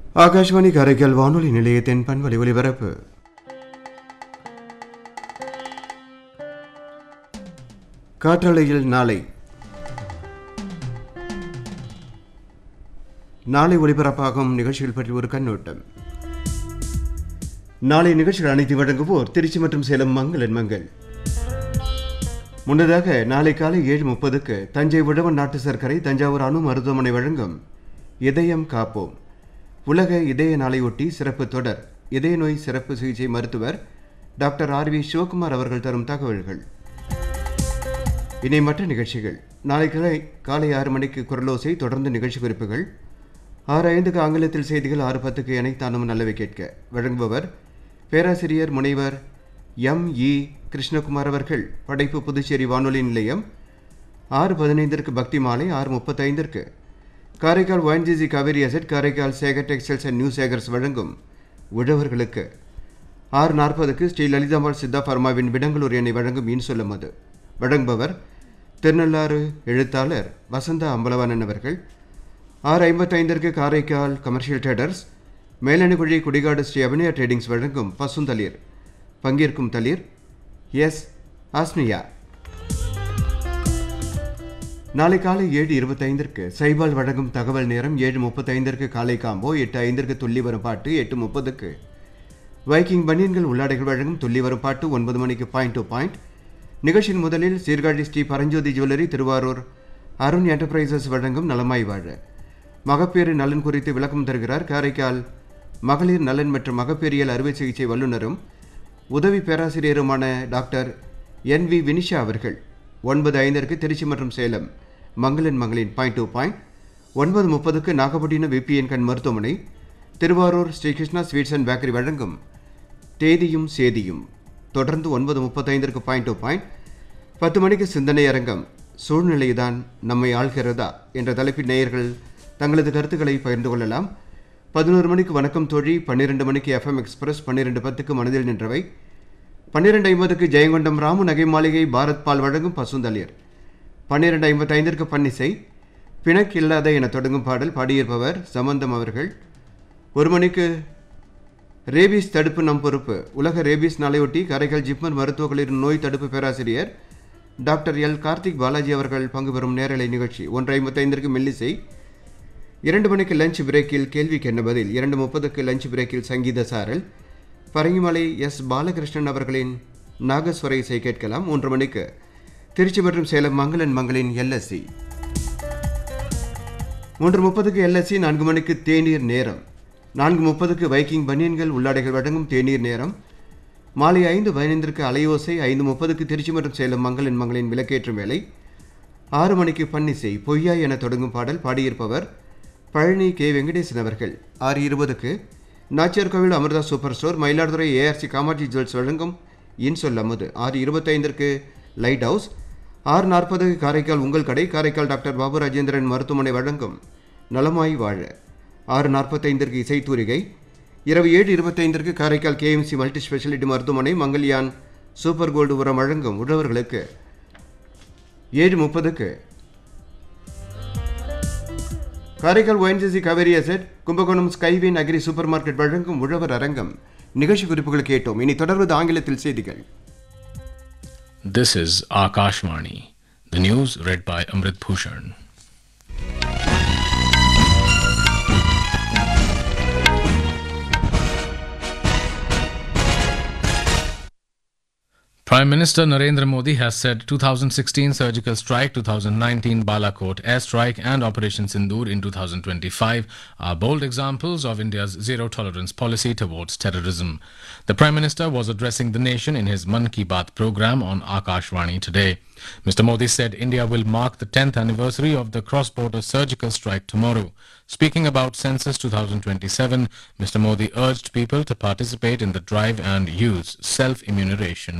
ஆகாஷ்வாணி காரைக்கால் வானொலி நிலையத்தின் பண்பலை ஒலிபரப்பு. காற்றலையில் நாளை ஒலிபரப்பாகும் நிகழ்ச்சிகள் பற்றி ஒரு கண்ணோட்டம். நாளை நிகழ்ச்சிகள் அனைத்து வழங்குவோர் திருச்சி மற்றும் சேலம் மங்களன் மங்கள். முன்னதாக நாளை காலை 7:30 தஞ்சை உழவன் நாட்டு சர்க்கரை தஞ்சாவூர் அணு மருத்துவமனை வழங்கும் இதயம் காப்போம் உலக இதய நாளையொட்டி சிறப்பு தொடர். இதய நோய் சிறப்பு சிகிச்சை மருத்துவர் டாக்டர் ஆர்.வி. சிவகுமார் அவர்கள் தரும் தகவல்கள். இனி மற்ற நிகழ்ச்சிகள். நாளை காலை 6 மணிக்கு குரலோசை, தொடர்ந்து நிகழ்ச்சி குறிப்புகள். 6:05 ஆங்கிலத்தில் செய்திகள். 6:10 இணைத்தானும் நல்லவை கேட்க வழங்குபவர் பேராசிரியர் முனைவர் M.E. கிருஷ்ணகுமார் அவர்கள். படைப்பு புதுச்சேரி வானொலி நிலையம். 6:15 பக்தி மாலை. 6:35 Karaikal ONGC Kaveri asset, Karaikal Sekar textiles and new Sekar's வழங்கும் உழவர்களுக்கு. 6:40 ஸ்ரீ லலிதாம்பாள் சித்தா பர்மாவின் விடங்களூர் எண்ணெய் வழங்கும் இன்சொல்லும் அது. வழங்குபவர் திருநள்ளாறு எழுத்தாளர் வசந்தா அம்பலவாணன் அவர்கள். 6:55 Karaikal commercial traders மேலணிகுழி Kudikadu Sri Abhinaya tradings வழங்கும் பசுந்தளிர். பங்கேற்கும் தளிர் எஸ் ஆஸ்மியா. நாளை காலை 7:25 சைபால் வழங்கும் தகவல் நேரம். 7:35 காலை காம்போ. 8:05 துள்ளி வரும் பாட்டு. 8:30 வைக்கிங் பனியன்கள் உள்ளாடைகள் வழங்கும் துள்ளி வரும் பாட்டு. 9 மணிக்கு பாயிண்ட் டு பாயிண்ட். நிகழ்ச்சியின் முதலில் சீர்காழி ஸ்ரீ பரஞ்சோதி ஜுவல்லரி திருவாரூர் அருண் என்டர்பிரைசஸ் வழங்கும் நலமாய் வாழ மகப்பேறு நலன் குறித்து விளக்கம் தருகிறார் காரைக்கால் மகளிர் நலன் மற்றும் மகப்பேறியல் அறுவை சிகிச்சை வல்லுநரும் உதவி பேராசிரியருமான டாக்டர் N.V. வினிஷா அவர்கள். 9:05 திருச்சி மற்றும் சேலம் மங்களன் மங்களின் point to point. 9:30 Nagapattinam VPN கண் மருத்துவமனை Thiruvarur Sri Krishna sweets and bakery வழங்கும் தேதியும் சேதியும். தொடர்ந்து 9:35 பாயிண்ட் டு பாயிண்ட். 10 மணிக்கு சிந்தனை அரங்கம். சூழ்நிலைதான் நம்மை ஆள்கிறதா என்ற தலைப்பில் நேயர்கள் தங்களது கருத்துக்களை பகிர்ந்து கொள்ளலாம். 11 மணிக்கு வணக்கம் தோழி. 12 மணிக்கு FM எக்ஸ்பிரஸ். 12:10 மனதில் நின்றவை. 12:50 ஜெயங்கொண்டம் ராமு நகை மாளிகை பாரத் பால் வழங்கும் பசுந்தளிர். 12:55 பன்னிசை. பிணக்கு இல்லாத என தொடங்கும் பாடல். பாடியிருப்பவர் சம்பந்தம் அவர்கள். 1 மணிக்கு ரேபீஸ் தடுப்பு நம் பொறுப்பு. உலக ரேபீஸ் நாளையொட்டி காரைக்கால் ஜிப்மர் மருத்துவக் கல்லூரி நோய் தடுப்பு பேராசிரியர் டாக்டர் எல். கார்த்திக் பாலாஜி அவர்கள் பங்கு பெறும் நேரலை நிகழ்ச்சி. 1:55 மெல்லிசை. 2 மணிக்கு லஞ்ச் பிரேக்கில் கேள்விக்கு என்ன பதில். 2:30 லஞ்ச் பிரேக்கில் சங்கீத சாரல். பரங்கிமலை எஸ். பாலகிருஷ்ணன் அவர்களின் நாகஸ்வர இசை கேட்கலாம். 3 மணிக்கு திருச்சி மற்றும் சேலம் மங்களன் மங்களின் LSC. 3:30 LSC. 4 மணிக்கு தேநீர் நேரம். 4:30 வைக்கிங் பனியன்கள் உள்ளாடைகள் வழங்கும் தேநீர் நேரம். மாலை 5:15 அலையோசை. 5:30 திருச்சி மற்றும் சேலம் மங்களன் மங்களின் விளக்கேற்றும் வேலை. 6 மணிக்கு பன்னிசை. பொய்யா என தொடங்கும் பாடல். பாடியிருப்பவர் பழனி கே. வெங்கடேசன் அவர்கள். 6:20 நாச்சியார் கோவில் Amrita super store Mayiladuthurai ARC Kamakshi jewels வழங்கும் இன்சொல் அமுது. 6:25 லைட் ஹவுஸ். 6:40 காரைக்கால் உங்கள் கடை காரைக்கால் டாக்டர் பாபு ராஜேந்திரன் மருத்துவமனை வழங்கும் நலமாய் வாழ. 6:45 இசைத்தூரிகை. இரவு 7:25 காரைக்கால் KMC மல்டி ஸ்பெஷாலிட்டி மருத்துவமனை மங்கல்யான் சூப்பர் கோல்டு உரம் வழங்கும் உழவர்களுக்கு. 7:30 Karaikal ONGC Kaveri asset Kumbakonam ஸ்கைவேன் agri super market வழங்கும் உழவர் அரங்கம். நிகழ்ச்சி குறிப்புகள் கேட்டோம். இனி தொடர்வது ஆங்கிலத்தில் செய்திகள். This is Akashvani. The news read by Amrit Bhushan. Prime Minister Narendra Modi has said 2016 surgical strike, 2019 Balakot airstrike and Operation Sindoor in 2025 are bold examples of India's zero-tolerance policy towards terrorism. The Prime Minister was addressing the nation in his Mann Ki Baat program on Akashvani today. Mr. Modi said India will mark the 10th anniversary of the cross-border surgical strike tomorrow. Speaking about Census 2027, Mr. Modi urged people to participate in the drive and use self-enumeration.